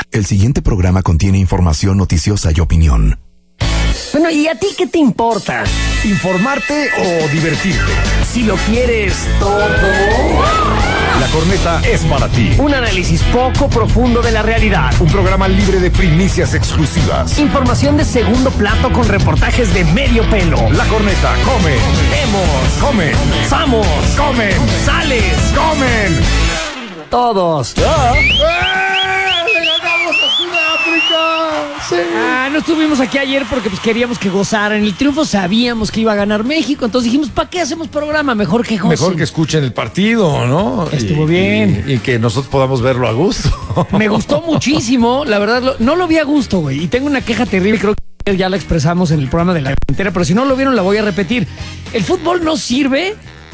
El siguiente programa contiene información noticiosa y opinión. Bueno, ¿y a ti qué te importa? ¿Informarte o divertirte? Si lo quieres todo. La Corneta es para ti. Un análisis poco profundo de la realidad. Un programa libre de primicias exclusivas. Información de segundo plato con reportajes de medio pelo. La Corneta come. Vemos. Comen. Vamos. Comen. Sales. Comen. Todos. ¡Le ganamos a Sudáfrica! Sí. No estuvimos aquí ayer porque pues queríamos que gozaran el triunfo, sabíamos que iba a ganar México, entonces dijimos, ¿para qué hacemos programa? Mejor que gocen. Mejor que escuchen el partido, ¿no? Estuvo bien. Y que nosotros podamos verlo a gusto. Me gustó muchísimo, la verdad, no lo vi a gusto, güey, y tengo una queja terrible, creo que ya la expresamos en el programa de la entera, pero si no lo vieron la voy a repetir. El fútbol no sirve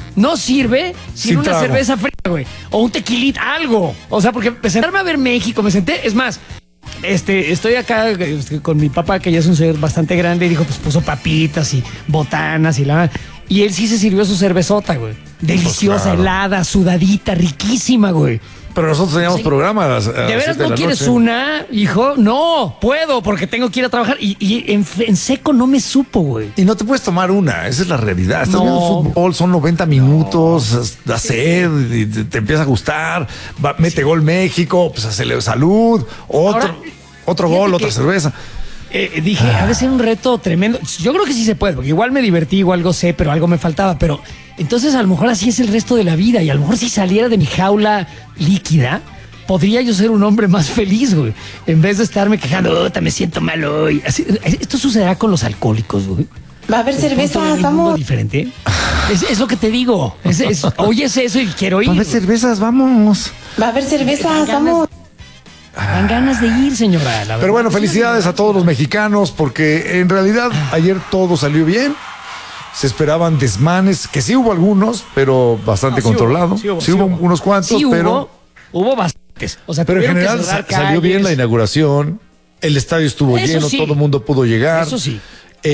sin una trago. cerveza fría, güey, o un tequilita, algo. O sea, porque sentarme a ver México, me senté, es más, estoy acá con mi papá, que ya es un señor bastante grande, y dijo, pues puso papitas y botanas y él sí se sirvió su cervezota, güey. Deliciosa, claro. Helada, sudadita, riquísima, güey. Pero nosotros teníamos programa a las ¿De veras 7 de no la quieres noche. una, hijo? No, puedo, porque tengo que ir a trabajar. Y en seco no me supo, güey. Y no te puedes tomar una, esa es la realidad. Estás No. viendo fútbol, son 90 minutos, da sed, y te empieza a gustar, mete gol México, pues hacerle salud, otro Fíjate gol, que- otra cerveza. Dije, ha de ser un reto tremendo. Yo creo que sí se puede, porque igual me divertí, igual gocé, pero algo me faltaba. Pero entonces a lo mejor así es el resto de la vida. Y a lo mejor si saliera de mi jaula líquida, podría yo ser un hombre más feliz, güey. En vez de estarme quejando, me siento mal hoy. Esto sucederá con los alcohólicos, güey. Va a haber cerveza, ¿Un mundo vamos. diferente? Es lo que te digo. Oyes eso y quiero ir. A ver cervezas, vamos. Va a haber cerveza, vamos. Dan ganas de ir, señora. la Pero bueno, verdad. felicidades a todos los mexicanos, porque en realidad ayer todo salió bien. Se esperaban desmanes, que sí hubo algunos, pero bastante No, sí controlado. hubo, Sí hubo unos cuantos, Sí pero hubo bastantes. O sea, en tuvieron que general cerrar salió bien la calles. inauguración. El estadio estuvo Eso lleno, sí. todo el mundo pudo llegar. Eso sí.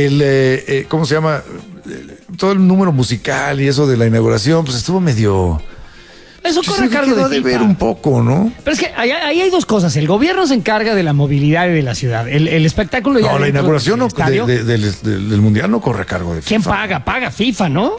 ¿Cómo se llama? Todo el número musical y eso de la inauguración, pues estuvo medio... Eso corre a cargo quedó de de FIFA. ver un poco, ¿no? Pero es que ahí hay dos cosas. El gobierno se encarga de la movilidad y de la ciudad. El espectáculo ya No, la dentro inauguración del no, estadio. del Mundial no corre a cargo de FIFA. ¿Quién paga? Paga FIFA, ¿no?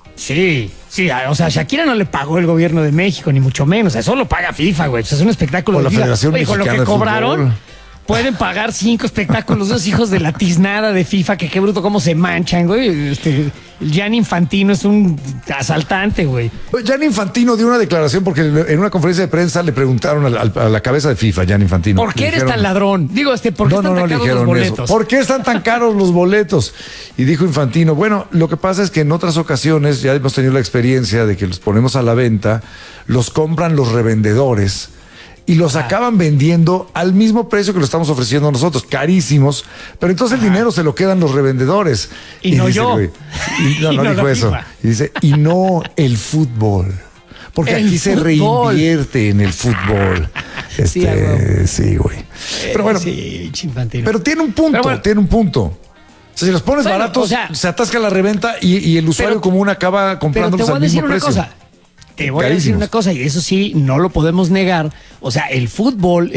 Sí, o sea, Shakira no le pagó el gobierno de México, ni mucho menos. Eso lo paga FIFA, güey. O sea, es un espectáculo O de la FIFA. Federación Oye, con lo que Mexicana de cobraron, Fútbol. pueden pagar 5 espectáculos, esos hijos de la tiznada de FIFA, que qué bruto cómo se manchan, güey. El Gianni Infantino es un asaltante, güey. Gianni Infantino dio una declaración porque en una conferencia de prensa le preguntaron a la cabeza de FIFA, Gianni Infantino. ¿Por qué Le eres dijeron- tan ladrón? Digo, ¿por qué No, están le tan caros los dijeron eso. boletos? ¿Por qué están tan caros los boletos? Y dijo Infantino, bueno, lo que pasa es que en otras ocasiones ya hemos tenido la experiencia de que los ponemos a la venta, los compran los revendedores y los acaban vendiendo al mismo precio que lo estamos ofreciendo nosotros, carísimos, pero entonces el dinero se lo quedan los revendedores. Y no dice, yo. güey, no, Y no no dijo la eso. FIFA. Y dice, y no el fútbol. Porque El aquí se fútbol. reinvierte en el fútbol. Sí, a huevo. Sí, güey. Pero bueno, Sí, Infantino. pero tiene un punto, Pero bueno. tiene un punto. O sea, si los pones Bueno, baratos, o sea, se atasca la reventa y el usuario pero- común acaba Pero comprándolos te voy a al decir mismo una precio. cosa. Te voy a decir Carísimos. una cosa, y eso sí, no lo podemos negar. O sea, el fútbol,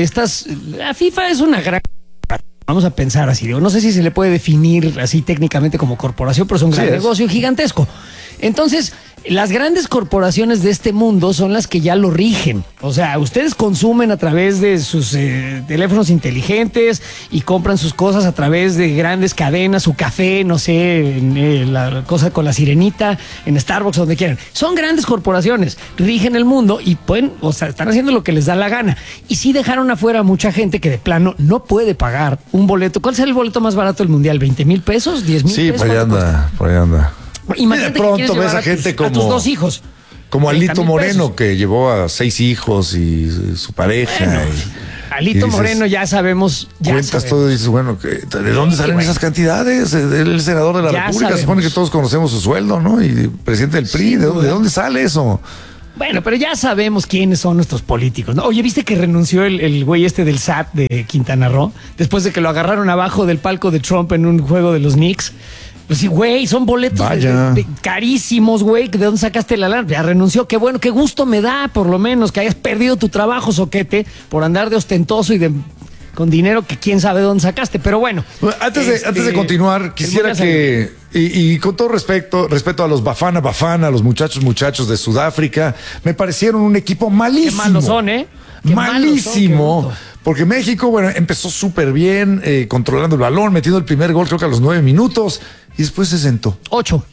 la FIFA es una gran... Vamos a pensar así, digo, no sé si se le puede definir así técnicamente como corporación, pero es un gran Sí es. negocio gigantesco. Entonces, las grandes corporaciones de este mundo son las que ya lo rigen. O sea, ustedes consumen a través de sus teléfonos inteligentes y compran sus cosas a través de grandes cadenas, su café, no sé, la cosa con la sirenita, en Starbucks, donde quieran. Son grandes corporaciones, rigen el mundo y pueden, o sea, están haciendo lo que les da la gana. Y sí dejaron afuera a mucha gente que de plano no puede pagar un boleto. ¿Cuál será el boleto más barato del mundial? ¿20,000 pesos? ¿10,000 Sí, pesos? por ahí ¿Cuánto cuesta? anda, por ahí anda. Imagínate De que pronto quieres ves llevar a gente a tus como- 2 hijos. Como 30,000 Alito Moreno, pesos. que llevó a 6 hijos y su pareja. Bueno, y Alito dices, Moreno ya sabemos. cuentas todo y dices, bueno, ¿de dónde salen bueno. esas cantidades? Él es el senador de la Ya República, sabemos. se supone que todos conocemos su sueldo, ¿no? Y presidente del PRI, Sin ¿de duda. dónde sale eso? Bueno, pero ya sabemos quiénes son nuestros políticos, ¿no? Oye, ¿viste que renunció el güey este del SAT de Quintana Roo? Después de que lo agarraron abajo del palco de Trump en un juego de los Knicks. Pues sí, güey, son boletos Vaya. carísimos, güey. ¿De dónde sacaste la lana? Ya renunció. Qué bueno, qué gusto me da, por lo menos, que hayas perdido tu trabajo, soquete, por andar de ostentoso y de con dinero que quién sabe dónde sacaste. Pero bueno. Antes de continuar, quisiera que, y con todo respeto a los Bafana, a los muchachos de Sudáfrica, me parecieron un equipo malísimo. Qué malos son, ¿eh? Qué Malísimo. malos son, Porque México, bueno, empezó súper bien, controlando el balón, metiendo el primer gol, creo que a los 9 minutos, y después se sentó. 8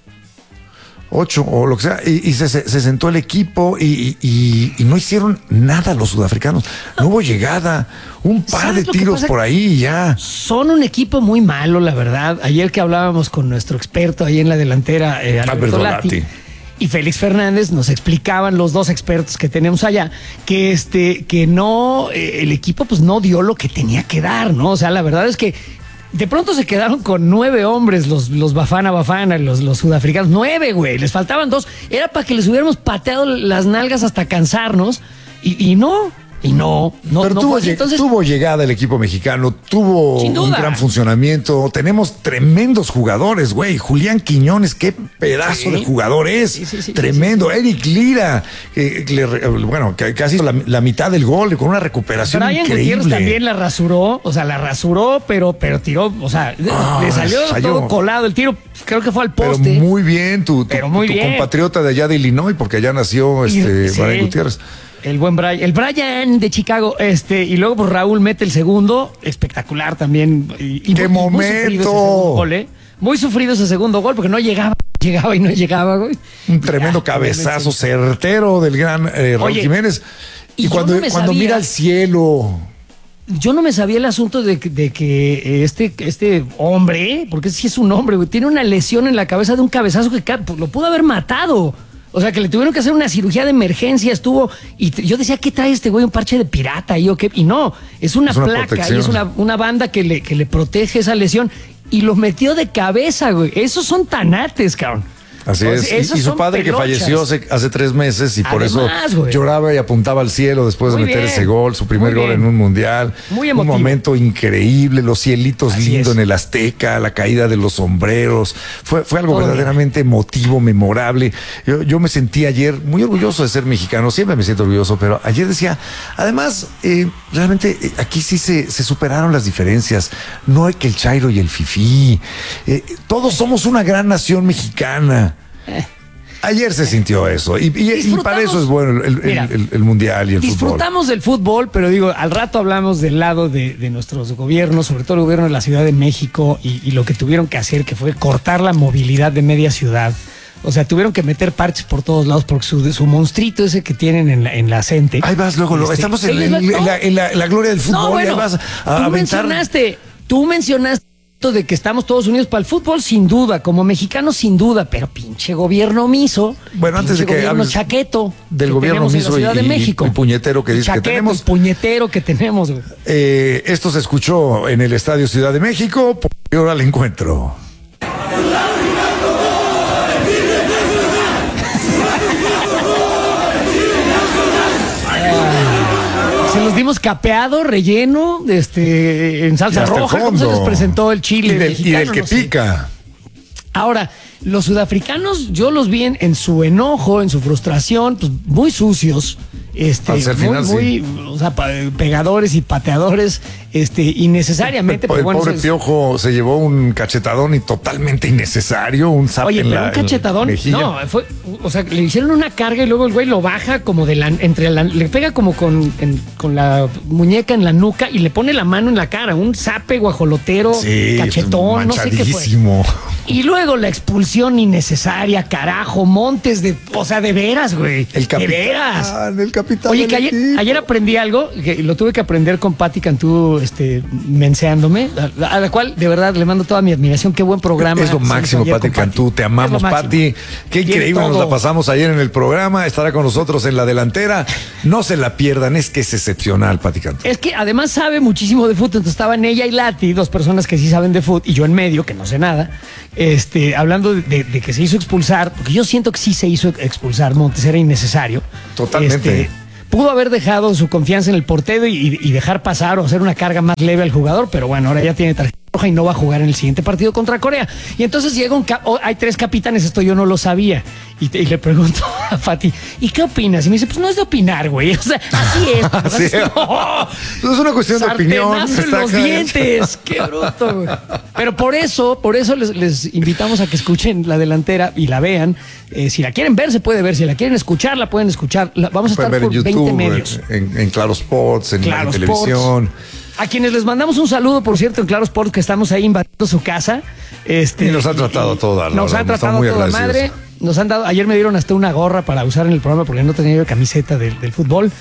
o lo que sea, y se sentó el equipo y no hicieron nada los sudafricanos. No hubo llegada, un par de tiros por ahí y ya. Son un equipo muy malo, la verdad. Ayer que hablábamos con nuestro experto ahí en la delantera, Alberto Lati, y Félix Fernández, nos explicaban los dos expertos que tenemos allá que no, el equipo pues no dio lo que tenía que dar, ¿no? O sea, la verdad es que de pronto se quedaron con 9 hombres los Bafana, los sudafricanos. 9, güey. Les faltaban 2. Era para que les hubiéramos pateado las nalgas hasta cansarnos. Y no. Pero tuvo llegada el equipo mexicano, tuvo un gran funcionamiento. Tenemos tremendos jugadores, güey. Julián Quiñones, qué pedazo de jugador es. Sí, tremendo. Eric Lira, que casi hizo la mitad del gol con una recuperación Brian increíble. Gutiérrez también la rasuró, pero tiró, o sea, le salió todo colado el tiro. Creo que fue al poste. Pero muy bien, tu compatriota de allá de Illinois, porque allá nació Brian Gutiérrez. El buen Brian, el Brian de Chicago, y luego pues Raúl mete el segundo, espectacular también. ¡Qué momento! Muy sufrido ese segundo gol porque no llegaba y no llegaba, güey. Un tremendo cabezazo certero del gran Raúl Jiménez. Y cuando mira al cielo. Yo no me sabía el asunto de que este hombre, porque sí es un hombre, güey, tiene una lesión en la cabeza de un cabezazo que lo pudo haber matado. O sea, que le tuvieron que hacer una cirugía de emergencia, y yo decía, ¿qué trae este güey? ¿Un parche de pirata ahí o qué? Y no, es una placa, protección. Y es una banda que le protege esa lesión, y lo metió de cabeza, güey. Esos son tanates, cabrón. Así es. Y su padre pelochas. Que falleció hace 3 meses y por eso lloraba y apuntaba al cielo después de meter ese gol, su primer gol en un mundial. Muy emotivo. Un momento increíble, los cielitos lindos en el Azteca, la caída de los sombreros. Fue algo verdaderamente emotivo, memorable. Yo me sentí ayer muy orgulloso de ser mexicano, siempre me siento orgulloso, pero ayer decía, además, realmente aquí sí se superaron las diferencias. No hay que el chairo y el fifí. Todos somos una gran nación mexicana. Ayer se sintió eso y para eso es bueno el mundial y el fútbol. Disfrutamos del fútbol, pero digo, al rato hablamos del lado de nuestros gobiernos, sobre todo el gobierno de la Ciudad de México y lo que tuvieron que hacer, que fue cortar la movilidad de media ciudad. O sea, tuvieron que meter parches por todos lados porque su monstruito ese que tienen en la CENTE. Ahí vas luego, estamos en la gloria del fútbol. No, bueno, vas a tú mencionaste de que estamos todos unidos para el fútbol, sin duda, como mexicanos, sin duda, pero pinche gobierno omiso. Bueno, antes de que gobierno chaqueto del gobierno omiso en la Ciudad de México. El puñetero que dice que tenemos. El puñetero que tenemos. Esto se escuchó en el Estadio Ciudad de México. Y ahora al encuentro. Se los dimos capeado, relleno, en salsa roja, como se les presentó el chile y del que pica. Ahora, los sudafricanos, yo los vi en su enojo, en su frustración, pues muy sucios, muy, o sea, pegadores y pateadores, innecesariamente. El pobre Piojo se llevó un cachetadón y totalmente innecesario, un zap en la un cachetadón, no, o sea, le hicieron una carga y luego el güey lo baja como le pega como con la muñeca en la nuca y le pone la mano en la cara, un zape guajolotero, cachetón, no sé qué fue. Y luego la expulsión innecesaria, carajo, Montes de veras, güey. El capitán. Oye, que ayer aprendí algo, que lo tuve que aprender con Pati Cantú, menseándome, a la cual de verdad le mando toda mi admiración. Qué buen programa. Es lo máximo, Pati Cantú. Te amamos, Pati. Qué increíble nos la pasamos ayer en el programa. Estará con nosotros en la delantera. No se la pierdan, es que es excepcional, Pati Cantú. Es que además sabe muchísimo de fútbol. Entonces estaban ella y Lati, 2 personas que sí saben de fútbol, y yo en medio, que no sé nada, hablando de que se hizo expulsar, porque yo siento que sí se hizo expulsar. Montes era innecesario. Totalmente. Pudo haber dejado su confianza en el portero y dejar pasar o hacer una carga más leve al jugador, pero bueno, ahora ya tiene tarjeta roja y no va a jugar en el siguiente partido contra Corea. Y entonces llega hay 3 capitanes, esto yo no lo sabía. Y le pregunto a Fati, ¿y qué opinas? Y me dice, pues no es de opinar, güey. O sea, así es. Así es. No es una cuestión de opinión. Sartenazo en los dientes. Qué bruto, güey. Pero por eso les invitamos a que escuchen La Delantera y la vean. Si la quieren ver, se puede ver. Si la quieren escuchar, la pueden escuchar. Vamos a estar ver por en 20 YouTube, medios. en Claro Sports, en Claro televisión. A quienes les mandamos un saludo, por cierto, en Claro Sports, que estamos ahí invadiendo su casa. Y nos han tratado a toda la Nos han tratado a toda madre. Nos han dado, ayer me dieron hasta una gorra para usar en el programa porque no tenía yo camiseta del fútbol,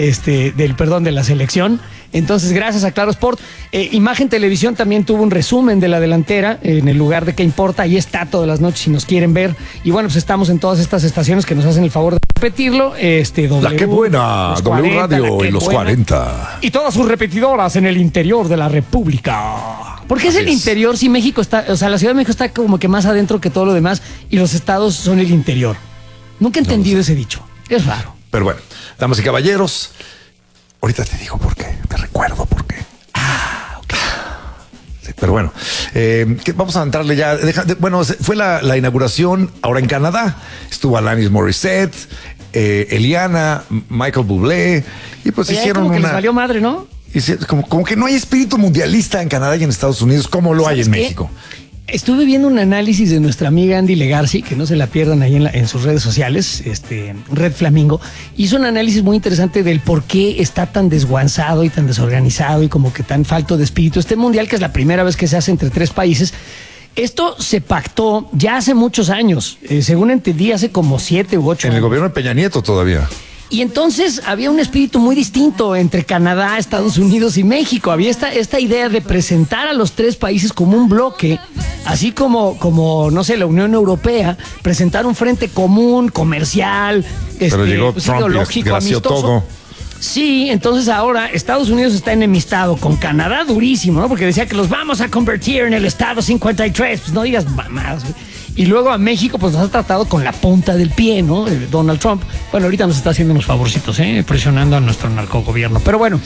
de la selección. Entonces, gracias a Claro Sport. Imagen Televisión también tuvo un resumen de La Delantera en el lugar de ¿Qué importa? Ahí está todas las noches si nos quieren ver. Y bueno, pues estamos en todas estas estaciones que nos hacen el favor de repetirlo. La Qué Buena, W Radio y los 40. Y todas sus repetidoras en el interior de la República. ¿Por qué es el interior si México está, o sea, la Ciudad de México está como que más adentro que todo lo demás y los estados son el interior? Nunca he entendido ese dicho. Es raro. Pero bueno, damas y caballeros, ahorita te digo por qué, te recuerdo por qué. Ok. Sí, pero bueno, vamos a entrarle ya. Bueno, fue la inauguración ahora en Canadá. Estuvo Alanis Morissette, Eliana, Michael Bublé, y pues Oye, hicieron como que una... les valió madre, ¿no? Como que no hay espíritu mundialista en Canadá y en Estados Unidos como lo hay en México. Estuve viendo un análisis de nuestra amiga Andy Legarci, que no se la pierdan ahí en sus redes sociales, Red Flamingo. Hizo un análisis muy interesante del por qué está tan desguanzado y tan desorganizado y como que tan falto de espíritu este mundial, que es la primera vez que se hace entre 3 países. Esto se pactó ya hace muchos años, según entendí, hace como 7 u 8 En años. el gobierno de Peña Nieto todavía. Y entonces había un espíritu muy distinto entre Canadá, Estados Unidos y México. Había esta idea de presentar a los 3 países como un bloque, así como no sé, la Unión Europea, presentar un frente común, comercial, Pero llegó Trump ideológico, y desgració amistoso. todo. Sí, entonces ahora Estados Unidos está enemistado con Canadá durísimo, ¿no? Porque decía que los vamos a convertir en el Estado 53. Pues no digas mamadas, güey. Y luego a México, pues nos ha tratado con la punta del pie, ¿no? Donald Trump. Bueno, ahorita nos está haciendo unos favorcitos, presionando a nuestro narcogobierno. Pero bueno,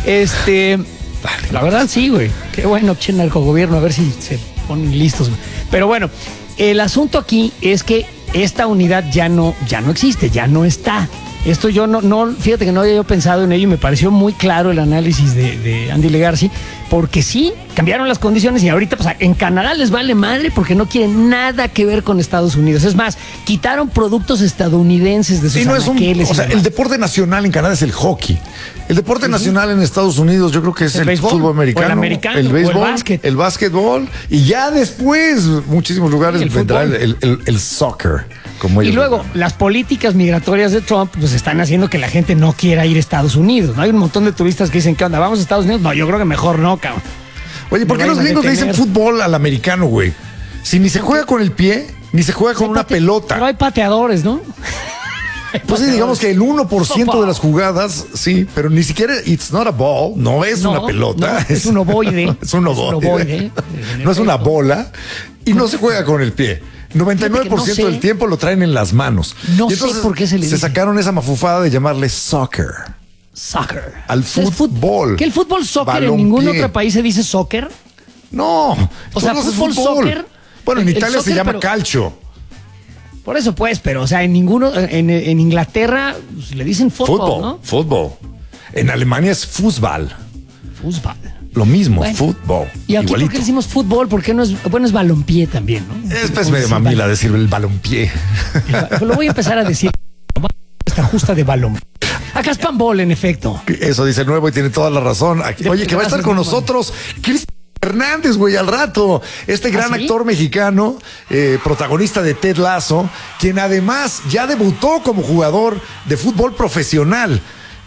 la verdad sí, güey. Qué bueno, che, narcogobierno, a ver si se ponen listos, güey. Pero bueno, el asunto aquí es que esta unidad ya no existe, ya no está. Esto yo no, fíjate que no había yo pensado en ello y me pareció muy claro el análisis de Andy Legarci, porque sí, cambiaron las condiciones y ahorita pues, en Canadá les vale madre porque no quieren nada que ver con Estados Unidos. Es más, quitaron productos estadounidenses de sus anaqueles. O sea, el deporte nacional en Canadá es el hockey. El deporte nacional en Estados Unidos yo creo que es el béisbol, fútbol americano, o el americano, el béisbol, o el básquet. el básquetbol, y ya después, muchísimos lugares, el vendrá fútbol. el soccer. Como Y ellos luego, lo llaman. las políticas migratorias de Trump pues están haciendo que la gente no quiera ir a Estados Unidos, ¿no? Hay un montón de turistas que dicen, ¿qué onda? ¿Vamos a Estados Unidos? No, yo creo que mejor no, cabrón. Oye, ¿por qué los gringos le dicen fútbol al americano, güey? Si ni se juega con el pie, ni se juega con una pelota. Pero hay pateadores, ¿no? Pues sí, digamos que el 1% de las jugadas, sí, pero ni siquiera, it's not a ball, no es una pelota. No, es un ovoide. Es un ovoide. No es una bola y no se juega con el pie. 99% del tiempo lo traen en las manos. No y entonces sé por qué se le dice. sacaron esa mafufada de llamarle soccer. Soccer. Al fútbol. ¿Que el fútbol soccer Balompié. en ningún otro país se dice soccer? No. O sea, todos es fútbol, soccer. Bueno, en el Italia soccer, se llama pero- calcio. Por eso pues, pero o sea, en ninguno, en Inglaterra pues, le dicen fútbol, ¿no? Fútbol. En Alemania es Fußball. Fútbol. Lo mismo, Bueno. fútbol. ¿Y aquí por igualito. qué decimos fútbol? ¿Por qué no es, bueno, es balompié también, ¿no? Es pues medio mamila decir el balompié. Lo voy a empezar a decir. Esta justa de balompié. Acá es panbol, en efecto. Eso dice el nuevo y tiene toda la razón. Oye, que va a estar con nosotros Cristian Fernández, güey, al rato. Este gran ¿sí? actor mexicano, protagonista de Ted Lasso, quien además ya debutó como jugador de fútbol profesional.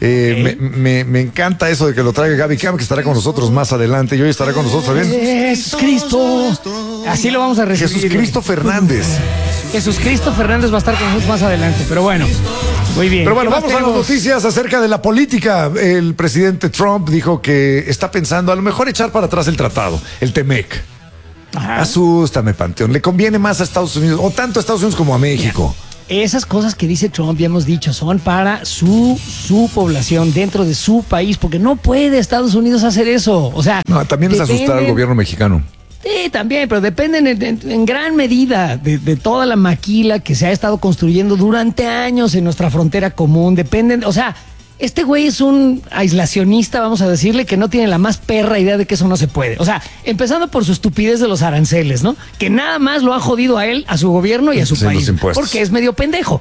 Me encanta eso de que lo traiga Gaby Cam, que estará con nosotros más adelante y hoy estará con nosotros también Jesús Cristo. Así lo vamos a recibir. Jesús Cristo Fernández. Jesús Cristo Fernández va a estar con nosotros más adelante. Pero bueno, muy bien. Pero bueno, ¿Qué más vamos a las tenemos? noticias acerca de la política. El presidente Trump dijo que está pensando a lo mejor echar para atrás el tratado, el TEMEC. Ajá. Asústame, Panteón. Le conviene más a Estados Unidos, o tanto a Estados Unidos como a México. esas cosas que dice Trump, ya hemos dicho, son para su población dentro de su país, porque no puede Estados Unidos hacer eso. O sea, No, también es asustar al gobierno mexicano. Sí, también, pero dependen en gran medida de toda la maquila que se ha estado construyendo durante años en nuestra frontera común. Dependen, o sea, este güey es un aislacionista, vamos a decirle, que no tiene la más perra idea de que eso no se puede. O sea, empezando por su estupidez de los aranceles, ¿no? Que nada más lo ha jodido a él, a su gobierno y a su Sí, los país. impuestos. Porque es medio pendejo.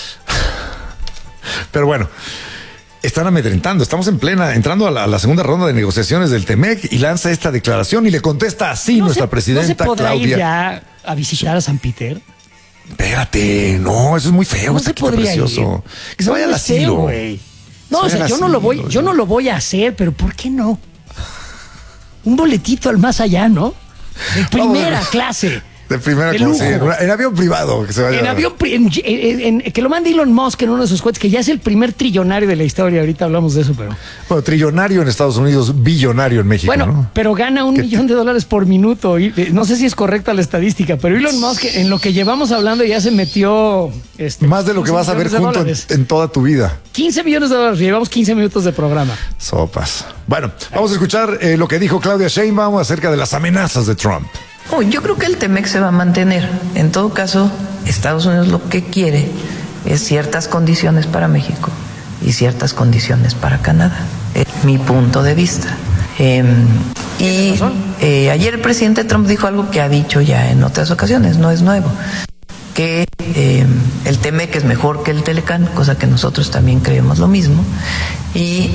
Pero bueno, están amedrentando. Estamos entrando a la segunda ronda de negociaciones del TEMEC y lanza esta declaración y le contesta así nuestra presidenta ¿No se podrá Claudia. ir ya a visitar a San Peter? Espérate, no, eso es muy feo. No Está se aquí podría precioso. ir. Que se vaya al No sé, asilo. güey. No, Se o sea, vaya yo al no lo voy a hacer, pero ¿por qué no? Un boletito al más allá, ¿no? De primera clase. De primera de clase, lujo. en avión privado. Que se vaya. En avión, que lo mande Elon Musk en uno de sus cohetes, que ya es el primer trillonario de la historia. Ahorita hablamos de eso, pero. Bueno, trillonario en Estados Unidos, billonario en México, Bueno, ¿no? pero gana $1 millón por minuto. No sé si es correcta la estadística, pero Elon Musk, en lo que llevamos hablando, ya se metió. Más de lo que 15 vas a ver millones de junto dólares. en toda tu vida. $15 millones. Llevamos 15 minutos de programa. Sopas. Bueno, vamos a escuchar lo que dijo Claudia Sheinbaum acerca de las amenazas de Trump. Yo creo que el TEMEC se va a mantener. En todo caso, Estados Unidos lo que quiere es ciertas condiciones para México y ciertas condiciones para Canadá. Es mi punto de vista. Ayer el presidente Trump dijo algo que ha dicho ya en otras ocasiones, no es nuevo, que el TEMEC es mejor que el Telecán, cosa que nosotros también creemos lo mismo, y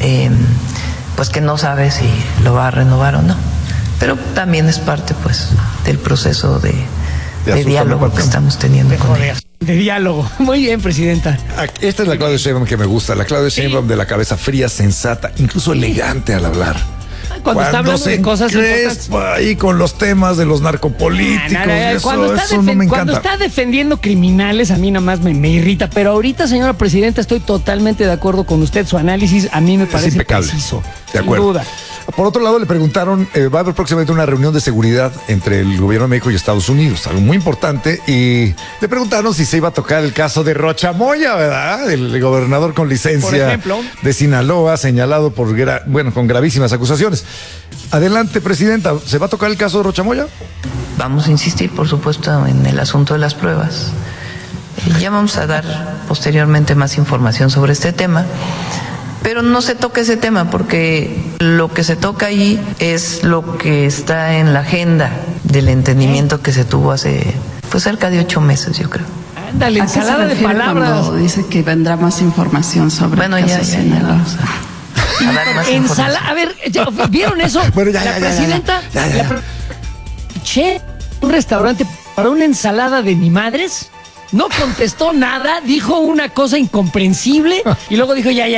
pues que no sabe si lo va a renovar o no. Pero también es parte, pues, del proceso de diálogo que estamos teniendo con él. De diálogo. Muy bien, presidenta. Esta es la Claudia Sheinbaum que me gusta, la Claudia Sheinbaum de la cabeza fría, sensata, incluso elegante al hablar. Cuando está hablando se de cosas importantes. encrespa ahí con los temas de los narcopolíticos, Cuando eso no me cuando encanta. está defendiendo criminales, a mí nada más me irrita. Pero ahorita, señora presidenta, estoy totalmente de acuerdo con usted. Su análisis a mí me parece impecable. preciso. De acuerdo. Sin duda. Por otro lado, le preguntaron, va a haber próximamente una reunión de seguridad entre el gobierno de México y Estados Unidos, algo muy importante, y le preguntaron si se iba a tocar el caso de Rocha Moya, ¿verdad? El gobernador con licencia Por ejemplo. de Sinaloa, señalado por, con gravísimas acusaciones. Adelante, presidenta, ¿se va a tocar el caso de Rocha Moya? Vamos a insistir, por supuesto, en el asunto de las pruebas. Ya vamos a dar posteriormente más información sobre este tema. Pero no se toca ese tema porque lo que se toca ahí es lo que está en la agenda del entendimiento que se tuvo hace pues cerca de 8 meses, yo creo. Ándale, ¿A qué se ensalada de refiere palabras. cuando dice que vendrá más información sobre Bueno, el ya caso Sinaloa? vamos a dar más información. A ver, ¿vieron eso? Bueno, ya, la ya, presidenta. ya. Che, un restaurante para una ensalada de mi madres. No contestó nada, dijo una cosa incomprensible y luego dijo ya.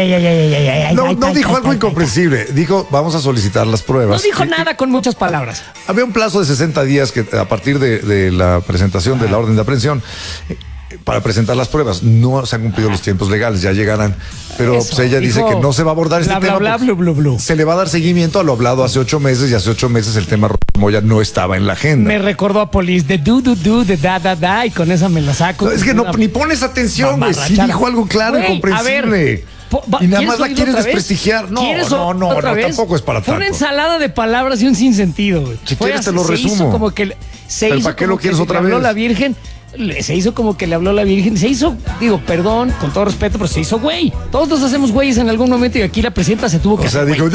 No dijo algo incomprensible, dijo vamos a solicitar las pruebas. No dijo nada con muchas palabras. Había un plazo de 60 días que a partir de la presentación de la orden de aprehensión para presentar las pruebas. No se han cumplido los tiempos legales, ya llegarán. Pero Eso, pues, ella dice dijo, que no se va a abordar este bla, tema. bla, porque bla, bla, bla, bla. Se le va a dar seguimiento a lo hablado hace 8 meses y hace 8 meses el tema Moya no estaba en la agenda. Me recordó a Police de de da y con esa me la saco. No, es que ni pones atención, güey. Sí mamarrachada. dijo algo claro y Güey, comprensible. a ver, Y nada más la oírlo quieres otra vez? desprestigiar. No, ¿Quieres no, otra vez? tampoco es para Fue tanto. una ensalada de palabras y un sinsentido, güey. Si quieres te lo se resumo. hizo como que se ¿Pero hizo para qué como lo quieres que otra le habló vez? la Virgen. Se hizo como que le habló la Virgen. Se hizo, digo, perdón, con todo respeto, pero se hizo güey. Todos nos hacemos güeyes en algún momento y aquí la presidenta se tuvo que O sea, hacer dijo.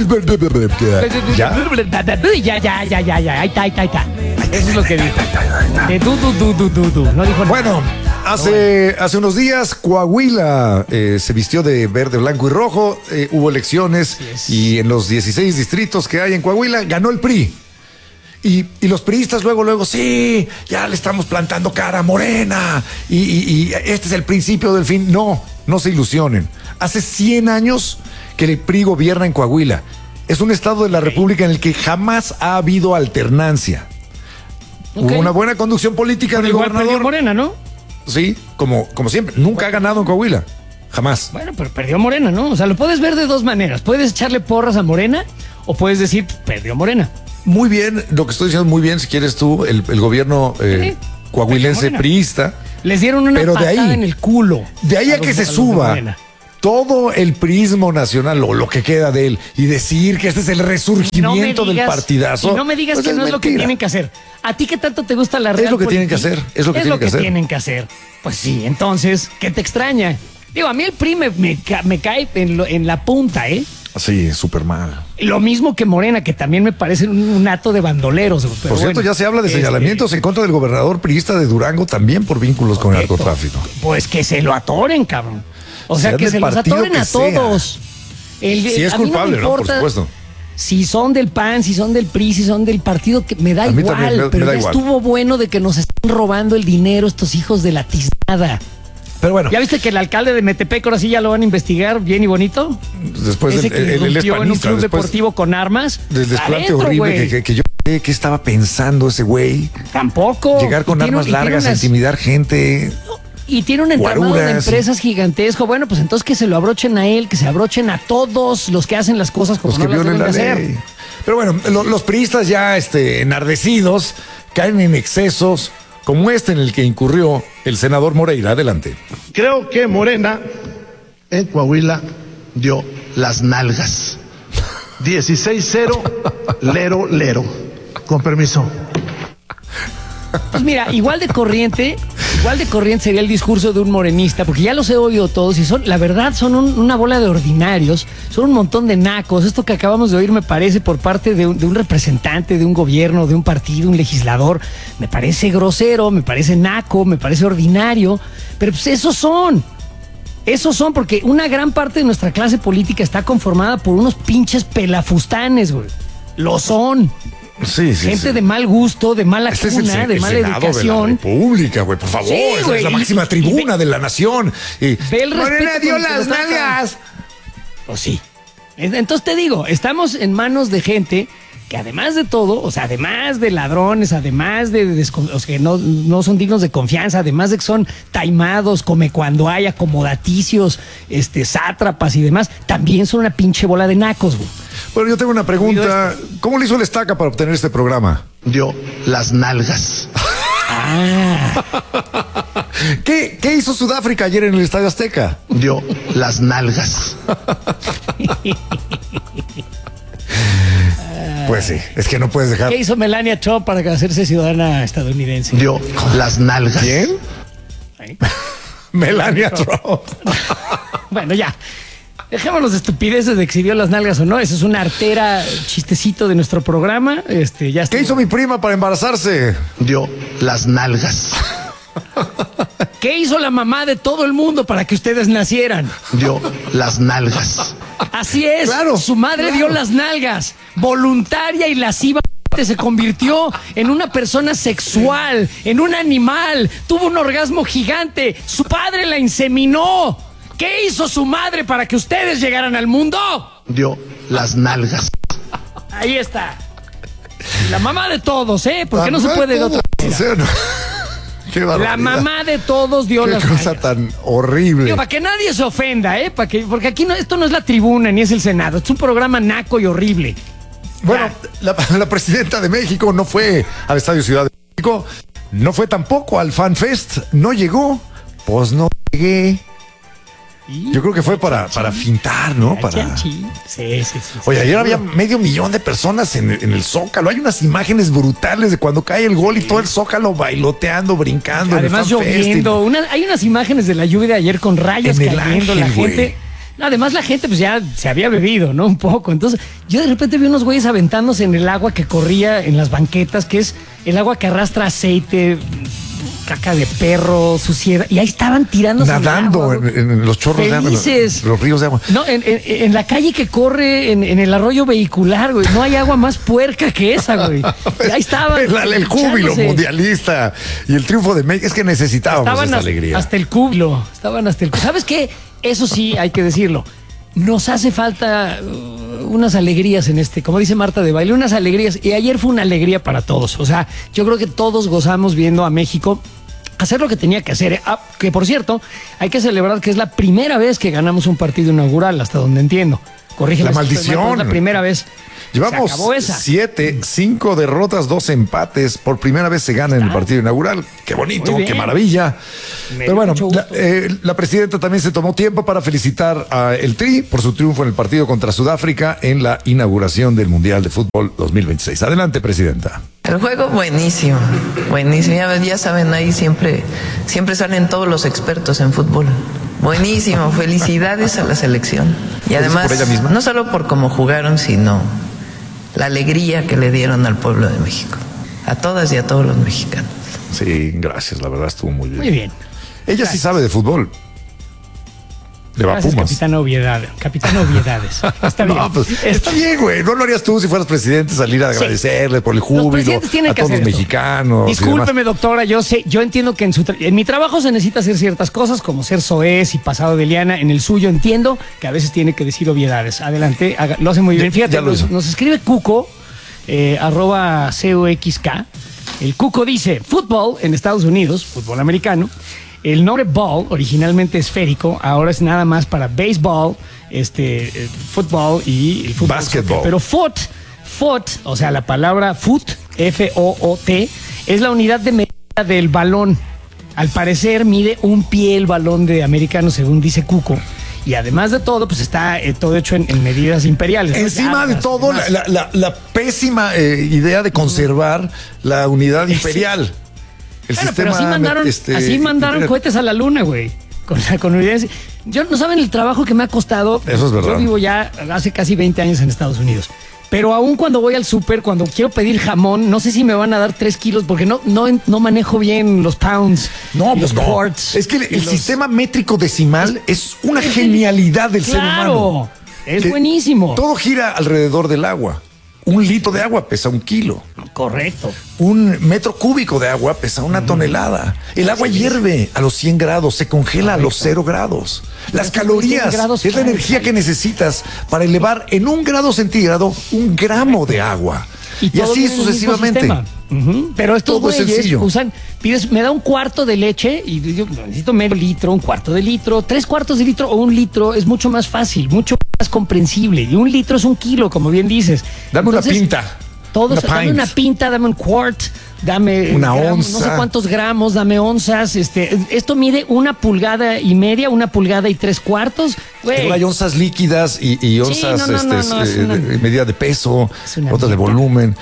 ¿Ya? Ya. Ahí está. Eso es lo que dijo. De du. No dijo nada. Bueno, hace unos días Coahuila se vistió de verde, blanco y rojo. Hubo elecciones y en los 16 distritos que hay en Coahuila ganó el PRI. Y los priistas luego, sí, ya le estamos plantando cara a Morena. Y este es el principio del fin. No se ilusionen. Hace 100 años que el PRI gobierna en Coahuila. Es un estado de la República en el que jamás ha habido alternancia. Ok. Hubo una buena conducción política del Igual perdió gobernador. Morena, ¿no? Sí, como siempre. Nunca ha ganado en Coahuila. Jamás. Bueno, pero perdió Morena, ¿no? O sea, lo puedes ver de dos maneras. Puedes echarle porras a Morena o puedes decir, perdió Morena. Muy bien, lo que estoy diciendo muy bien, si quieres tú, el gobierno coahuilense Morena. priista Les dieron una Pero de patada ahí- en el culo. De ahí a que los- se los de suba Morena. todo el prismo nacional o lo que queda de él y decir que este es el resurgimiento del partidazo. Y no me digas pues que no es lo que mentira. tienen que hacer. ¿A ti qué tanto te gusta la real lo que tienen que política? hacer, es lo que tienen que hacer. Pues sí, entonces, ¿qué te extraña? Digo, a mí el PRI me cae en la punta, ¿eh? Sí, súper mal. Lo mismo que Morena, que también me parece un hato de bandoleros. Pero Por cierto, bueno, ya se habla de señalamientos en contra del gobernador priista de Durango también por vínculos con el correcto. narcotráfico. Pues que se lo atoren, cabrón. O sea, Sean que del se los partido atoren que a sea. todos. Si es a mí culpable, me ¿no? Por importa supuesto. Si son del PAN, si son del PRI, si son del partido, que me da A mí igual, también me pero da ya igual. estuvo bueno de que nos estén robando el dinero estos hijos de la tiznada. Pero bueno, ¿Ya viste que el alcalde de Metepec ahora sí ya lo van a investigar bien y bonito? después Ese el, que el, el irrumpió en un hispanista, club después deportivo con armas. del desplante Adentro, horrible güey. que yo ¿qué estaba pensando ese güey? Tampoco. Llegar con Y tiene armas y tiene largas a unas- intimidar gente. Y tiene un entramado de Guaruras. empresas gigantesco. Bueno, pues entonces que se lo abrochen a él, que se abrochen a todos los que hacen las cosas como Los no que las violen deben la de hacer. ley. Pero bueno, los priistas ya enardecidos caen en excesos como este en el que incurrió el senador Moreira. Adelante. Creo que Morena en Coahuila dio las nalgas. 16-0, lero, lero. Con permiso. Pues mira, igual de corriente sería el discurso de un morenista, porque ya los he oído todos y son, la verdad, son una bola de ordinarios, son un montón de nacos. Esto que acabamos de oír me parece por parte de un representante de un gobierno, de un partido, un legislador, me parece grosero, me parece naco, me parece ordinario, pero pues esos son, porque una gran parte de nuestra clase política está conformada por unos pinches pelafustanes, güey. Lo son. Sí, sí. Gente sí. de mal gusto, de mala Este es el cuna, de el mala Senado educación. de la República, güey, por favor. Sí, Esa güey, es la y- máxima y tribuna de la nación. Y Ve el respeto Morena dio con el que las lo tratan. nalgas. Pues sí. Entonces te digo, estamos en manos de gente que además de todo, o sea, además de ladrones, además de o sea, que no son dignos de confianza, además de que son taimados, come cuando hay, acomodaticios, sátrapas y demás, también son una pinche bola de nacos, güey. Bueno, yo tengo una pregunta. ¿Cómo le hizo el Estaca para obtener este programa? Dio las nalgas. ¿Qué hizo Sudáfrica ayer en el Estadio Azteca? Dio las nalgas. Pues sí, es que no puedes dejar. ¿Qué hizo Melania Trump para hacerse ciudadana estadounidense? Dio las nalgas. ¿Quién? ¿Eh? Melania Trump. Bueno, ya. Dejémonos de estupideces de que si vio las nalgas o no. Eso es una artera chistecito de nuestro programa. Ya está. ¿Qué hizo mi prima para embarazarse? Dio las nalgas. ¿Qué hizo la mamá de todo el mundo para que ustedes nacieran? Dio las nalgas. Así es. Claro, Su madre dio las nalgas. Voluntaria y lasciva. Se convirtió en una persona sexual, en un animal. Tuvo un orgasmo gigante. Su padre la inseminó. ¿Qué hizo su madre para que ustedes llegaran al mundo? Dio las nalgas. Ahí está. La mamá de todos, ¿eh? Porque no se puede de otra manera. O sea, no. Qué La barbaridad. mamá de todos dio Qué las cosa nalgas. tan horrible. Digo, para que nadie se ofenda, ¿eh? Porque aquí esto no es la tribuna ni es el Senado. Es un programa naco y horrible. Bueno, la presidenta de México no fue al Estadio Ciudad de México, no fue tampoco al Fan Fest, no llegó, pues no llegué. Yo creo que fue para fintar, ¿no? Para... Sí. Oye, ayer había 500,000 de personas en el Zócalo. Hay unas imágenes brutales de cuando cae el gol y todo el Zócalo bailoteando, brincando. Además en el Fan Fest. lloviendo. Hay unas imágenes de la lluvia de ayer con rayos En el cayendo. Ángel, La gente... güey. No, además la gente pues ya se había bebido, ¿no? Un poco. Entonces yo de repente vi unos güeyes aventándose en el agua que corría en las banquetas, que es el agua que arrastra aceite, caca de perro, suciedad. Y ahí estaban tirándose Nadando en el agua, güey. en los chorros de agua, Felices. en los ríos de agua. No, en la calle que corre en el arroyo vehicular, güey. No hay agua más puerca que esa, güey. Y ahí estaban. El júbilo echándose. mundialista y el triunfo de México. Es que necesitábamos Estaban esa alegría. hasta el cúbilo. Estaban hasta el cúbilo. ¿Sabes qué? Eso sí, hay que decirlo. Nos hace falta unas alegrías como dice Marta de Baile, unas alegrías. Y ayer fue una alegría para todos. O sea, yo creo que todos gozamos viendo a México hacer lo que tenía que hacer. Que por cierto, hay que celebrar que es la primera vez que ganamos un partido inaugural, hasta donde entiendo. Corrígeme. La si estoy mal, maldición. pero es la primera vez. Llevamos Se acabó esa. 7, 5 derrotas, 2 empates. Por primera vez se gana en el partido inaugural. Qué bonito, Muy bien. qué maravilla. Me Pero dio bueno, mucho gusto. la presidenta también se tomó tiempo para felicitar a el Tri por su triunfo en el partido contra Sudáfrica en la inauguración del Mundial de Fútbol 2026. Adelante, presidenta. El juego buenísimo, buenísimo. Ya saben, ahí siempre salen todos los expertos en fútbol. Buenísimo, felicidades a la selección. Y además, por ella misma? no solo por cómo jugaron, sino la alegría que le dieron al pueblo de México. A todas y a todos los mexicanos. Sí, gracias, la verdad estuvo muy bien. Muy bien. Ella sí sabe de fútbol. Le va a Gracias, Pumas. Capitán Obviedades. Está bien. No, pues, está bien, güey. No lo harías tú si fueras presidente, salir a agradecerle por el Los júbilo presidentes tienen a que todos los hacer esto. mexicanos. y Discúlpeme, demás. doctora, yo entiendo que en mi trabajo se necesita hacer ciertas cosas, como ser soez y pasado de liana. En el suyo entiendo que a veces tiene que decir obviedades. Adelante, lo hace muy bien. Fíjate, ya lo hizo. nos escribe Cuco, @CUXK. El Cuco dice, fútbol en Estados Unidos, fútbol americano. El nombre ball, originalmente esférico, ahora es nada más para béisbol, fútbol y el fútbol. Basketball. Pero foot, o sea, la palabra foot, F-O-O-T, es la unidad de medida del balón. Al parecer mide un pie el balón de americano, según dice Cuco. Y además de todo, pues está todo hecho en medidas imperiales, ¿no? Encima de Yardas, todo, demás. la pésima idea de conservar la unidad imperial. El Bueno, pero sistema así mandaron imperial. cohetes a la luna, güey. Con unidades. No saben el trabajo que me ha costado. Eso es verdad. Yo vivo ya hace casi 20 años en Estados Unidos. Pero aún cuando voy al súper, cuando quiero pedir jamón, no sé si me van a dar 3 kilos porque no manejo bien los pounds. No, y pues los no. quarts. Es que y el los- sistema métrico decimal es una genialidad del ser humano. Claro, es Que buenísimo. Todo gira alrededor del agua. 1 litro de agua pesa 1 kilo. Correcto. 1 metro cúbico de agua pesa 1 tonelada. El agua hierve a los 100 grados, se congela a los 0 grados. Las Pero calorías 100 grados, es la claro, energía claro. que necesitas para elevar en 1 grado centígrado 1 gramo de agua. Y todo así viene en el mismo sucesivamente. sistema. Ujú. Pero estos Todo es güeyes sencillo. me da un cuarto de leche y yo necesito medio litro, un cuarto de litro, 3/4 de litro o 1 litro es mucho más fácil, mucho más comprensible. Y 1 litro es 1 kilo, como bien dices. Dame Entonces, una pinta. Todos, Una dame pint. una pinta, dame un quart, dame Una gramos, no sé onza. cuántos gramos, dame onzas. Esto mide 1,5 pulgadas, 1,3 pulgadas. Güey, Pero hay onzas líquidas y onzas no, es una- medida de peso, Es una otras de mierda. volumen.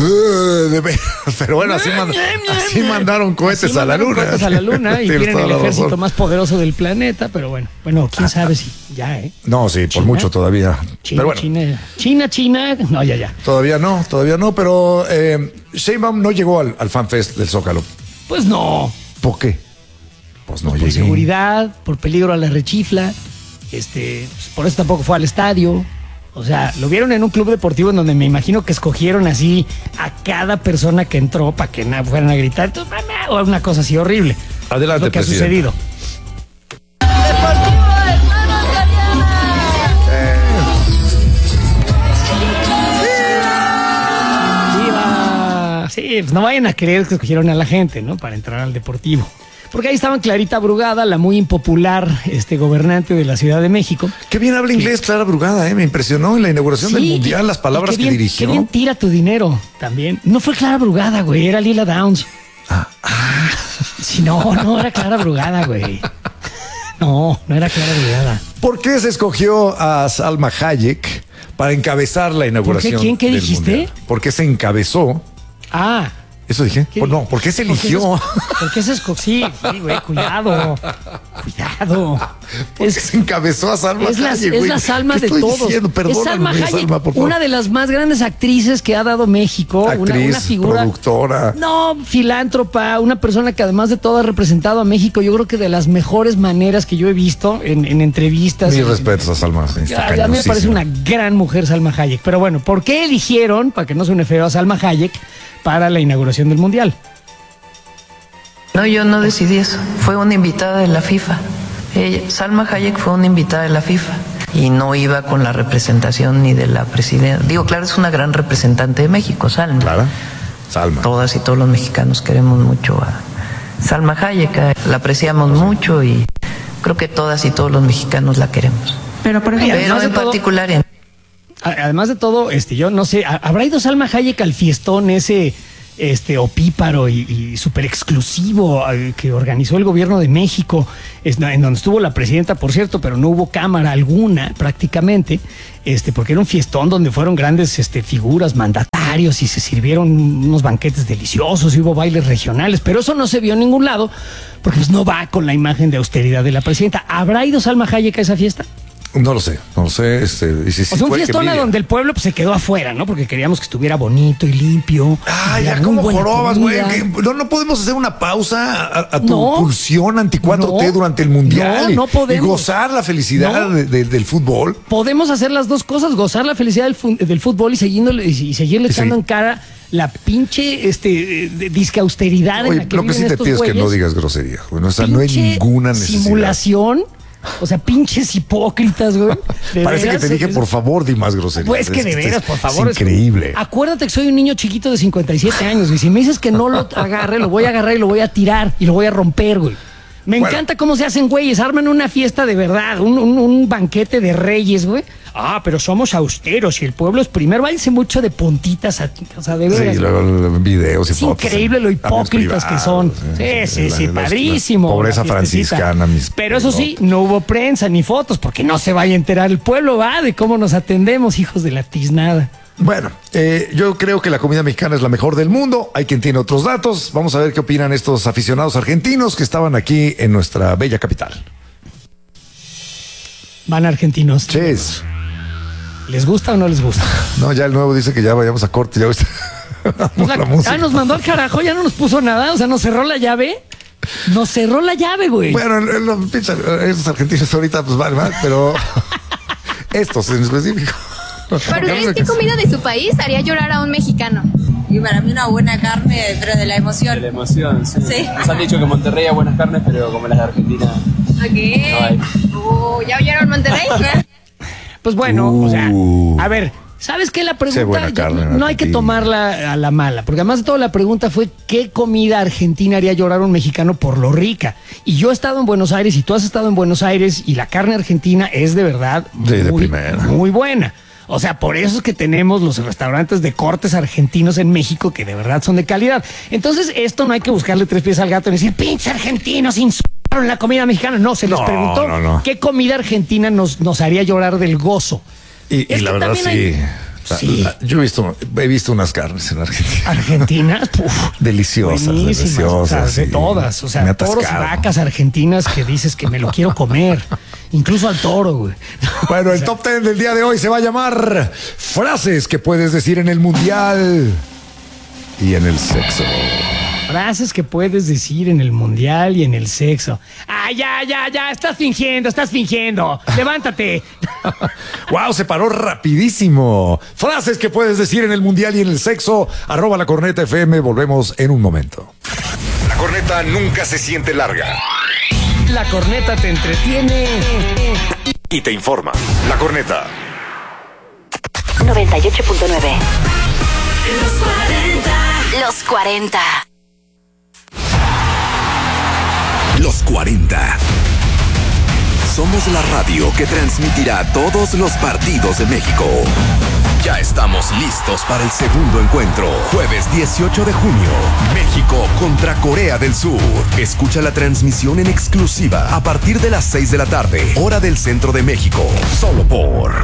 Pero bueno, así mandaron cohetes Así a la mandaron luna. cohetes a la luna y Tienes tienen toda el la ejército razón. más poderoso del planeta, pero bueno, quién sabe si ya, No, sí, por China. mucho todavía. Pero bueno, China, no, ya. todavía no, pero Sheinbaum no llegó al FanFest del Zócalo. Pues no, ¿Por qué? Pues no por llegué. seguridad, por peligro a la rechifla, pues por eso tampoco fue al estadio. O sea, lo vieron en un club deportivo en donde me imagino que escogieron así a cada persona que entró para que fueran a gritar, o una cosa así horrible. Adelante, Es lo que ha presidenta. sucedido. ¡Viva! Sí, pues no vayan a creer que escogieron a la gente, ¿no? Para entrar al Deportivo. Porque ahí estaban Clarita Brugada, la muy impopular gobernante de la Ciudad de México. Qué bien habla inglés Clara Brugada, me impresionó en la inauguración del Sí, Mundial, las palabras y qué que bien- dirigió. Qué bien tira tu dinero también. No fue Clara Brugada, güey, era Lila Downs. Sí, no era Clara Brugada, güey. No era Clara Brugada. ¿Por qué se escogió a Salma Hayek para encabezar la inauguración? ¿Quién? ¿Qué del dijiste? Mundial? ¿Por qué se encabezó? Ah. ¿Eso dije? ¿qué? Pues no, ¿por qué se eligió? ¿Por qué se escogió? Sí, güey, cuidado. ¿Por qué se encabezó a Salma Es Hayek, es güey? la Salma ¿Qué de estoy todos. diciendo? Es Perdóname, Salma Hayek, Salma, por favor. una de las más grandes actrices que ha dado México. Actriz, una figura. productora. No, filántropa, una persona que además de todo ha representado a México, yo creo que de las mejores maneras que yo he visto en entrevistas. Mis respetos a Salma. Está A mí me parece cañosísima. una gran mujer Salma Hayek. Pero bueno, ¿por qué eligieron, para que no suene feo, a Salma Hayek para la inauguración del Mundial? No, yo no decidí eso. Fue una invitada de la FIFA. Salma Hayek fue una invitada de la FIFA y no iba con la representación ni de la presidenta. Digo, claro, es una gran representante de México, Salma. Clara, Salma. Todas y todos los mexicanos queremos mucho a Salma Hayek, la apreciamos mucho y creo que todas y todos los mexicanos la queremos. Pero por ejemplo, Pero además de en todo- particular además de todo, yo no sé, ¿habrá ido Salma Hayek al fiestón ese opíparo y súper exclusivo que organizó el gobierno de México, en donde estuvo la presidenta, por cierto, pero no hubo cámara alguna prácticamente, porque era un fiestón donde fueron grandes figuras, mandatarios, y se sirvieron unos banquetes deliciosos y hubo bailes regionales, pero eso no se vio en ningún lado porque pues no va con la imagen de austeridad de la presidenta. ¿Habrá ido Salma Hayek a esa fiesta? No lo sé. Y si O sea, un fiestón a donde el pueblo pues, se quedó afuera, ¿no? Porque queríamos que estuviera bonito y limpio. Ya como jorobas, güey. No podemos hacer una pausa a tu pulsión anti-4T durante el Mundial. No podemos. Y gozar la felicidad del fútbol. Podemos hacer las dos cosas, gozar la felicidad del fútbol y seguirle echando en cara la pinche disque austeridad en la que lo que viven sí te estos pido es que güeyes. no digas grosería, güey. O sea, no hay ninguna necesidad. Simulación. O sea, pinches hipócritas, güey. Parece que te dije, por favor, di más groserías. Pues que de veras, por favor. Es increíble. Acuérdate que soy un niño chiquito de 57 años, güey. Si me dices que no lo agarre, lo voy a agarrar y lo voy a tirar y lo voy a romper, güey. Me encanta cómo se hacen güeyes, arman una fiesta de verdad, un banquete de reyes, güey. Pero somos austeros y el pueblo es primero. Váyanse mucho de puntitas, o sea, de veras. Sí, luego videos y es fotos. Increíble lo hipócritas que son. Sí, padrísimo. Pobreza franciscana, Pero eso sí, no hubo prensa ni fotos porque no se vaya a enterar el pueblo, de cómo nos atendemos, hijos de la tiznada. Bueno, yo creo que la comida mexicana es la mejor del mundo. Hay quien tiene otros datos. Vamos a ver qué opinan estos aficionados argentinos que estaban aquí en nuestra bella capital. Van argentinos. Ches. ¿Les gusta o no les gusta? No, ya el nuevo dice que ya vayamos a corte. Ya nos mandó al carajo, ya no nos puso nada. O sea, nos cerró la llave. Nos cerró la llave, güey. Bueno, estos argentinos ahorita pues vale más, pero estos en específico. ¿Para ustedes qué comida de su país haría llorar a un mexicano? Y para mí una buena carne, pero de la emoción. De la emoción, sí. Sí. Nos han dicho que en Monterrey hay buenas carnes, pero como las de Argentina no hay. ¿Ya oyeron Monterrey? Pues bueno, o sea, a ver, ¿sabes qué? La pregunta no hay que tomarla a la mala, porque además de todo la pregunta fue ¿qué comida argentina haría llorar a un mexicano por lo rica? Y yo he estado en Buenos Aires y tú has estado en Buenos Aires y la carne argentina es de verdad muy buena. O sea, por eso es que tenemos los restaurantes de cortes argentinos en México que de verdad son de calidad. Entonces, esto no hay que buscarle tres pies al gato y decir, pinche argentinos insultaron la comida mexicana. No, se les preguntó qué comida argentina nos haría llorar del gozo. Y la verdad sí. Yo he visto unas carnes en Argentina. ¿Argentinas? Deliciosas. O sea, de todas. O sea, toros y vacas argentinas que dices que me lo quiero comer. Incluso al toro, güey. Bueno, el top 10 del día de hoy se va a llamar frases que puedes decir en el Mundial y en el sexo. Frases que puedes decir en el Mundial y en el sexo. Ya, estás fingiendo. Levántate. Wow, se paró rapidísimo. Frases que puedes decir en el Mundial y en el sexo. @lacorneta_FM. Volvemos en un momento. La corneta nunca se siente larga. La corneta te entretiene y te informa. La corneta 98.9. Los 40. Los 40. Somos la radio que transmitirá todos los partidos de México. Ya estamos listos para el segundo encuentro. Jueves 18 de junio. México contra Corea del Sur. Escucha la transmisión en exclusiva a partir de las 6 de la tarde, hora del centro de México. Solo por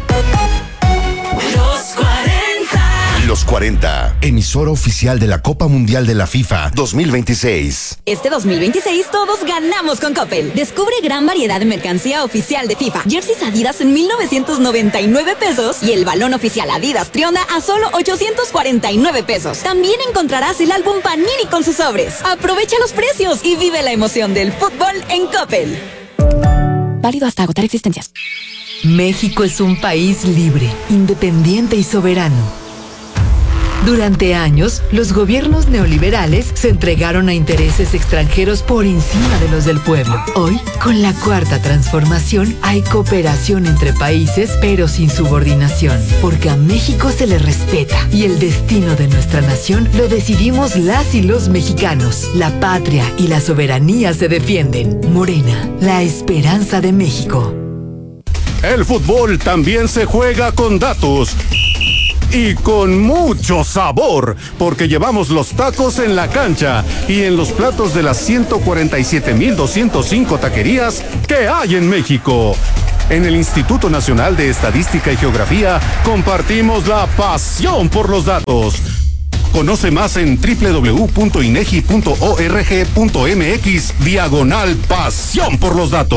Los 40. Los 40, emisora oficial de la Copa Mundial de la FIFA 2026. Este 2026 todos ganamos con Coppel. Descubre gran variedad de mercancía oficial de FIFA. Jerseys Adidas en 1,999 pesos y el balón oficial Adidas Trionda a solo 849 pesos. También encontrarás el álbum Panini con sus sobres. Aprovecha los precios y vive la emoción del fútbol en Coppel. Válido hasta agotar existencias. México es un país libre, independiente y soberano. Durante años, los gobiernos neoliberales se entregaron a intereses extranjeros por encima de los del pueblo. Hoy, con la cuarta transformación, hay cooperación entre países, pero sin subordinación, porque a México se le respeta y el destino de nuestra nación lo decidimos las y los mexicanos. La patria y la soberanía se defienden. Morena, la esperanza de México. El fútbol también se juega con datos. Y con mucho sabor, porque llevamos los tacos en la cancha y en los platos de las 147,205 taquerías que hay en México. En el Instituto Nacional de Estadística y Geografía compartimos la pasión por los datos. Conoce más en www.inegi.org.mx/pasión por los datos.